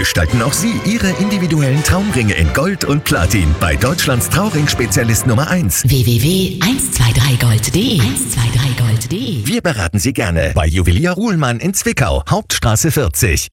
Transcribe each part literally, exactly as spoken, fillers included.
Gestalten auch Sie Ihre individuellen Traumringe in Gold und Platin bei Deutschlands Trauring-Spezialist Nummer eins. w w w punkt eins zwei drei gold punkt de eins zwei drei gold punkt de. Wir beraten Sie gerne bei Juwelier Ruhlmann in Zwickau, Hauptstraße vierzig.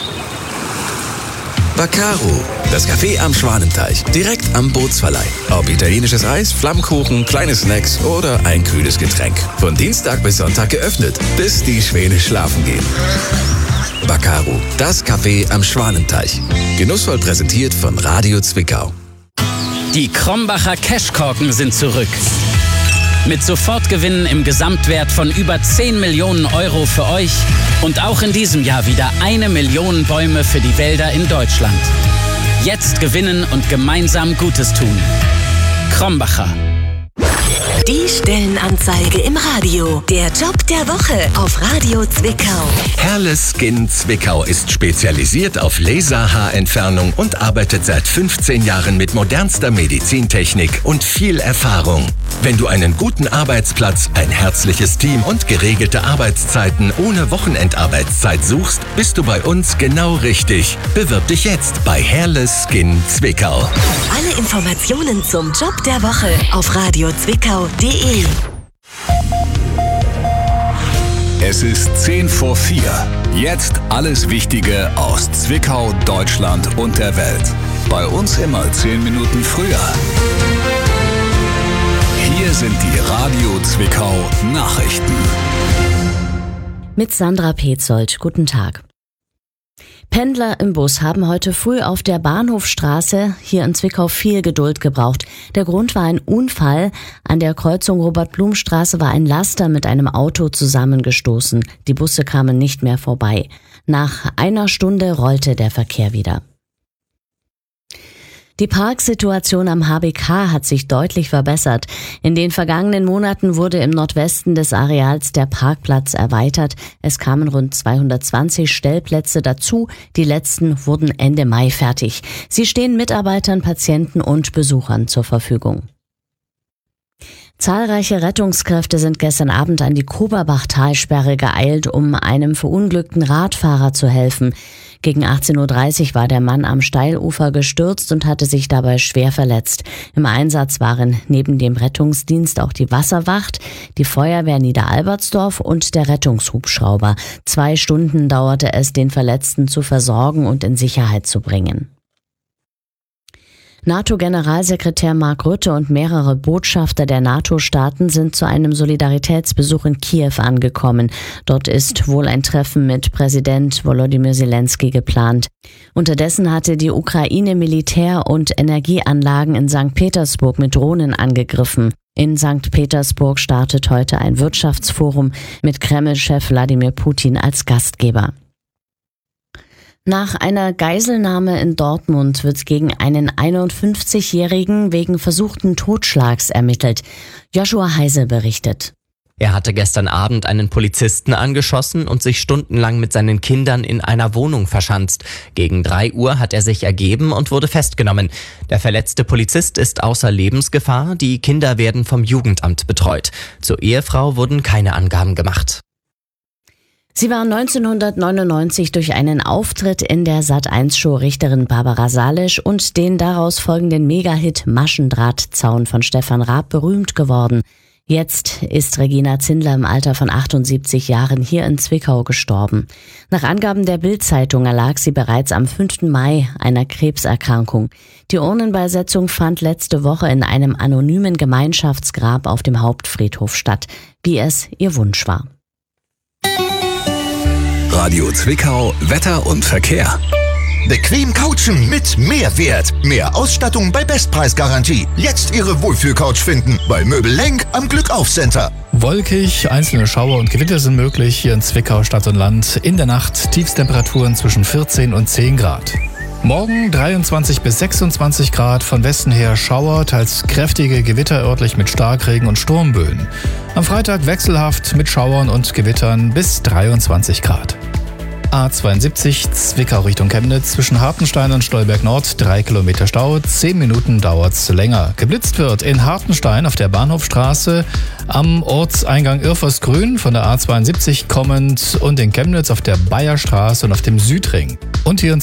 Baccaro, das Café am Schwanenteich, direkt am Bootsverleih. Ob italienisches Eis, Flammkuchen, kleine Snacks oder ein kühles Getränk. Von Dienstag bis Sonntag geöffnet, bis die Schwäne schlafen gehen. Baccaro, das Café am Schwanenteich. Genussvoll präsentiert von Radio Zwickau. Die Krombacher Cashkorken sind zurück. Mit Sofortgewinnen im Gesamtwert von über zehn Millionen Euro für euch und auch in diesem Jahr wieder eine Million Bäume für die Wälder in Deutschland. Jetzt gewinnen und gemeinsam Gutes tun. Krombacher. Die Stellenanzeige im Radio. Der Job der Woche auf Radio Zwickau. Herles Skin Zwickau ist spezialisiert auf Laserhaarentfernung und arbeitet seit fünfzehn Jahren mit modernster Medizintechnik und viel Erfahrung. Wenn du einen guten Arbeitsplatz, ein herzliches Team und geregelte Arbeitszeiten ohne Wochenendarbeitszeit suchst, bist du bei uns genau richtig. Bewirb dich jetzt bei Herles Skin Zwickau. Alle Informationen zum Job der Woche auf radio zwickau punkt de. Es ist zehn vor vier. Jetzt alles Wichtige aus Zwickau, Deutschland und der Welt. Bei uns immer zehn Minuten früher. Hier sind die Radio Zwickau Nachrichten. Mit Sandra Petzold. Guten Tag. Pendler im Bus haben heute früh auf der Bahnhofstraße hier in Zwickau viel Geduld gebraucht. Der Grund war ein Unfall. An der Kreuzung Robert-Blum-Straße war ein Laster mit einem Auto zusammengestoßen. Die Busse kamen nicht mehr vorbei. Nach einer Stunde rollte der Verkehr wieder. Die Parksituation am H B K hat sich deutlich verbessert. In den vergangenen Monaten wurde im Nordwesten des Areals der Parkplatz erweitert. Es kamen rund zweihundertzwanzig Stellplätze dazu. Die letzten wurden Ende Mai fertig. Sie stehen Mitarbeitern, Patienten und Besuchern zur Verfügung. Zahlreiche Rettungskräfte sind gestern Abend an die Koberbach-Talsperre geeilt, um einem verunglückten Radfahrer zu helfen. Gegen achtzehn Uhr dreißig war der Mann am Steilufer gestürzt und hatte sich dabei schwer verletzt. Im Einsatz waren neben dem Rettungsdienst auch die Wasserwacht, die Feuerwehr Niederalbertsdorf und der Rettungshubschrauber. Zwei Stunden dauerte es, den Verletzten zu versorgen und in Sicherheit zu bringen. NATO-Generalsekretär Mark Rutte und mehrere Botschafter der NATO-Staaten sind zu einem Solidaritätsbesuch in Kiew angekommen. Dort ist wohl ein Treffen mit Präsident Volodymyr Zelensky geplant. Unterdessen hatte die Ukraine Militär- und Energieanlagen in Sankt Petersburg mit Drohnen angegriffen. In Sankt Petersburg startet heute ein Wirtschaftsforum mit Kreml-Chef Wladimir Putin als Gastgeber. Nach einer Geiselnahme in Dortmund wird gegen einen einundfünfzigjährigen wegen versuchten Totschlags ermittelt. Joshua Heise berichtet. Er hatte gestern Abend einen Polizisten angeschossen und sich stundenlang mit seinen Kindern in einer Wohnung verschanzt. Gegen drei Uhr hat er sich ergeben und wurde festgenommen. Der verletzte Polizist ist außer Lebensgefahr. Die Kinder werden vom Jugendamt betreut. Zur Ehefrau wurden keine Angaben gemacht. Sie war neunzehnhundertneunundneunzig durch einen Auftritt in der Sat eins Show Richterin Barbara Salisch und den daraus folgenden Megahit Maschendrahtzaun von Stefan Raab berühmt geworden. Jetzt ist Regina Zindler im Alter von achtundsiebzig Jahren hier in Zwickau gestorben. Nach Angaben der Bild-Zeitung erlag sie bereits am fünften Mai einer Krebserkrankung. Die Urnenbeisetzung fand letzte Woche in einem anonymen Gemeinschaftsgrab auf dem Hauptfriedhof statt, wie es ihr Wunsch war. Radio Zwickau, Wetter und Verkehr. Bequem couchen mit Mehrwert. Mehr Ausstattung bei Bestpreisgarantie. Jetzt Ihre Wohlfühlcouch finden bei Möbel Lenk am Glückauf-Center. Wolkig, einzelne Schauer und Gewitter sind möglich hier in Zwickau Stadt und Land. In der Nacht Tiefstemperaturen zwischen vierzehn und zehn Grad. Morgen dreiundzwanzig bis sechsundzwanzig Grad, von Westen her Schauer, teils kräftige Gewitter örtlich mit Starkregen und Sturmböen. Am Freitag wechselhaft mit Schauern und Gewittern bis dreiundzwanzig Grad. A zweiundsiebzig Zwickau Richtung Chemnitz zwischen Hartenstein und Stolberg Nord, drei Kilometer Stau, zehn Minuten dauert's länger. Geblitzt wird in Hartenstein auf der Bahnhofstraße, am Ortseingang Irfersgrün von der A zweiundsiebzig kommend und in Chemnitz auf der Bayerstraße und auf dem Südring. Und hier in